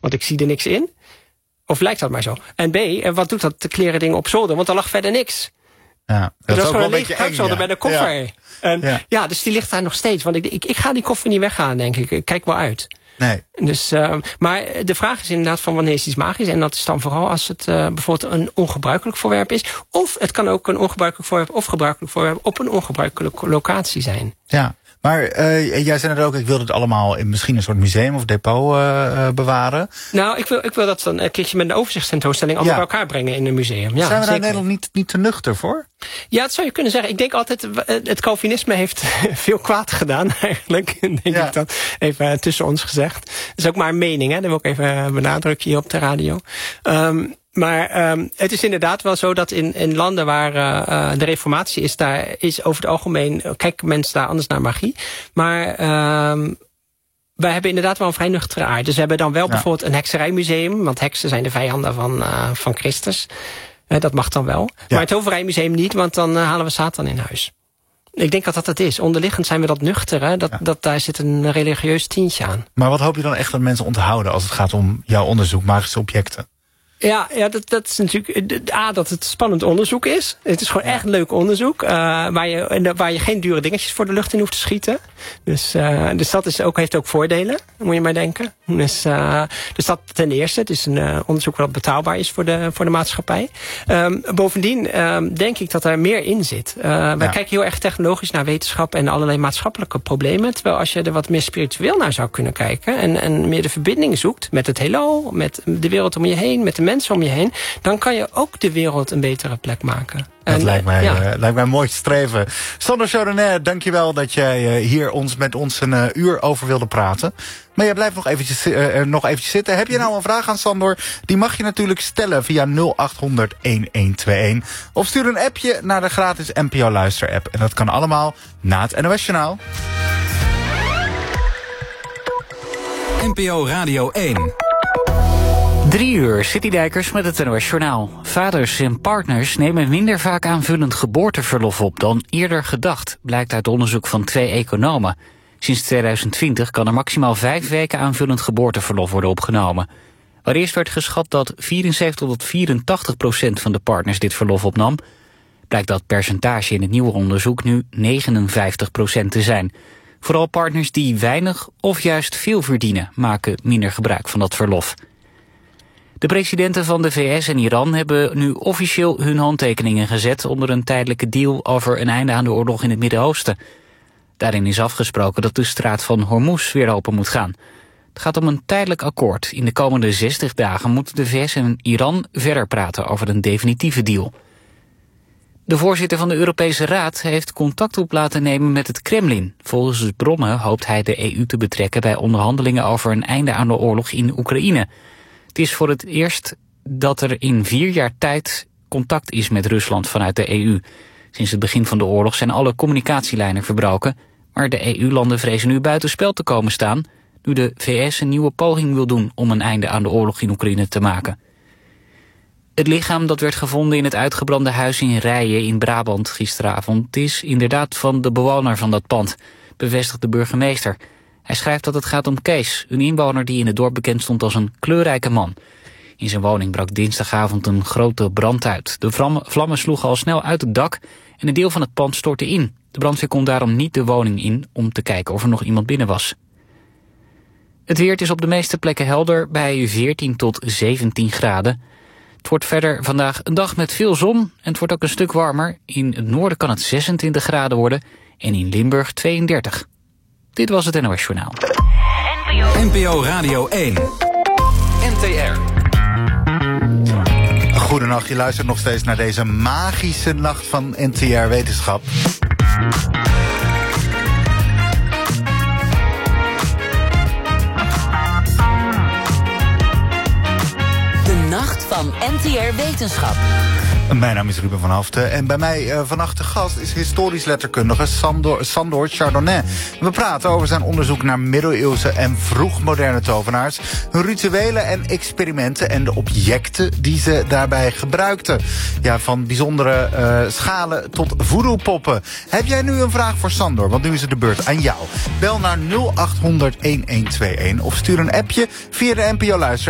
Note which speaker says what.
Speaker 1: Want ik zie er niks in. Of lijkt dat maar zo? En B, wat doet dat kleren ding op zolder? Want er lag verder niks.
Speaker 2: Ja,
Speaker 1: dat is gewoon een lege kruipzolder bij de koffer. En dus die ligt daar nog steeds. Want ik ga die koffer niet weggaan, denk ik. Ik kijk wel uit.
Speaker 2: Nee.
Speaker 1: Dus, maar de vraag is inderdaad van wanneer is iets magisch. En dat is dan vooral als het bijvoorbeeld een ongebruikelijk voorwerp is. Of het kan ook een ongebruikelijk voorwerp of gebruikelijk voorwerp op een ongebruikelijke locatie zijn.
Speaker 2: Ja, maar jij zei net ook, ik wil het allemaal in misschien een soort museum of depot bewaren.
Speaker 1: Nou, ik wil dat dan een keertje met een overzichtstentoonstelling allemaal bij elkaar brengen in een museum. Ja,
Speaker 2: zijn we daar in Nederland niet te nuchter voor?
Speaker 1: Ja, dat zou je kunnen zeggen. Ik denk altijd, het Calvinisme heeft veel kwaad gedaan eigenlijk. Denk ik dan even tussen ons gezegd. Dat is ook maar een mening, hè. Dat wil ik even benadrukken hier op de radio. Maar het is inderdaad wel zo dat in landen waar de reformatie is, daar is over het algemeen, kijken mensen daar anders naar magie. Maar wij hebben inderdaad wel een vrij nuchtere aard. Dus we hebben dan wel bijvoorbeeld een hekserijmuseum, want heksen zijn de vijanden van Christus. Dat mag dan wel. Ja. Maar het Toverijmuseum niet, want dan halen we Satan in huis. Ik denk dat het is. Onderliggend zijn we dat nuchter. Hè? Daar zit een religieus tientje aan.
Speaker 2: Maar wat hoop je dan echt dat mensen onthouden als het gaat om jouw onderzoek, magische objecten?
Speaker 1: Ja, dat is natuurlijk dat het spannend onderzoek is. Het is gewoon echt leuk onderzoek. Waar je geen dure dingetjes voor de lucht in hoeft te schieten. Dus dat heeft ook voordelen, moet je maar denken. Dus dat ten eerste. Het is een onderzoek wat betaalbaar is voor de maatschappij. Bovendien denk ik dat er meer in zit. Wij kijken heel erg technologisch naar wetenschap en allerlei maatschappelijke problemen. Terwijl als je er wat meer spiritueel naar zou kunnen kijken en meer de verbinding zoekt met het heelal, met de wereld om je heen, met de mensen om je heen, dan kan je ook de wereld een betere plek maken.
Speaker 2: Dat lijkt mij mooi streven. Sander Chardonnay, dankjewel dat jij hier met ons een uur over wilde praten. Maar jij blijft nog eventjes zitten. Heb je nou een vraag aan Sander? Die mag je natuurlijk stellen via 0800 1121. Of stuur een appje naar de gratis NPO Luister app. En dat kan allemaal na het NOS Journaal.
Speaker 3: NPO Radio 1.
Speaker 4: 3 uur, Citydijkers met het NOS Journaal. Vaders en partners nemen minder vaak aanvullend geboorteverlof op dan eerder gedacht, blijkt uit onderzoek van 2 economen. Sinds 2020 kan er maximaal 5 weken aanvullend geboorteverlof worden opgenomen. Waar eerst werd geschat dat 74 tot 84% van de partners dit verlof opnam, blijkt dat percentage in het nieuwe onderzoek nu 59% te zijn. Vooral partners die weinig of juist veel verdienen maken minder gebruik van dat verlof. De presidenten van de VS en Iran hebben nu officieel hun handtekeningen gezet onder een tijdelijke deal over een einde aan de oorlog in het Midden-Oosten. Daarin is afgesproken dat de straat van Hormuz weer open moet gaan. Het gaat om een tijdelijk akkoord. In de komende 60 dagen moeten de VS en Iran verder praten over een definitieve deal. De voorzitter van de Europese Raad heeft contact op laten nemen met het Kremlin. Volgens bronnen hoopt hij de EU te betrekken bij onderhandelingen over een einde aan de oorlog in Oekraïne. Het is voor het eerst dat er in 4 jaar tijd contact is met Rusland vanuit de EU. Sinds het begin van de oorlog zijn alle communicatielijnen verbroken, maar de EU-landen vrezen nu buitenspel te komen staan, nu de VS een nieuwe poging wil doen om een einde aan de oorlog in Oekraïne te maken. Het lichaam dat werd gevonden in het uitgebrande huis in Rijen in Brabant gisteravond is inderdaad van de bewoner van dat pand, bevestigt de burgemeester. Hij schrijft dat het gaat om Kees, een inwoner die in het dorp bekend stond als een kleurrijke man. In zijn woning brak dinsdagavond een grote brand uit. De vlammen sloegen al snel uit het dak en een deel van het pand stortte in. De brandweer kon daarom niet de woning in om te kijken of er nog iemand binnen was. Het weer is op de meeste plekken helder bij 14 tot 17 graden. Het wordt verder vandaag een dag met veel zon en het wordt ook een stuk warmer. In het noorden kan het 26 graden worden en in Limburg 32. Dit was het NOS Journaal.
Speaker 3: NPO Radio 1. NTR.
Speaker 2: Goedenacht, je luistert nog steeds naar deze magische nacht van NTR Wetenschap.
Speaker 5: De nacht van NTR Wetenschap.
Speaker 2: Mijn naam is Ruben van Haften en bij mij vannacht de gast is historisch letterkundige Sander Chardonnay. We praten over zijn onderzoek naar middeleeuwse en vroegmoderne tovenaars, hun rituelen en experimenten en de objecten die ze daarbij gebruikten. Ja, van bijzondere schalen tot voodoo-poppen. Heb jij nu een vraag voor Sander? Want nu is het de beurt aan jou. Bel naar 0800 1121 of stuur een appje via de NPO Luister